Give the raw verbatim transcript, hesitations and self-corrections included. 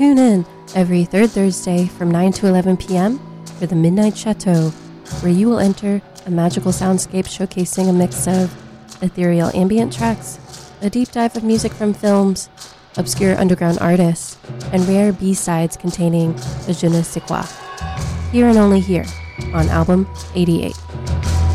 Tune in every third Thursday from nine to eleven p.m. for the Midnight Chateau, where you will enter a magical soundscape showcasing a mix of ethereal ambient tracks, a deep dive of music from films, obscure underground artists, and rare B-sides containing a je ne sais quoi. Here and only here on Album eighty-eight.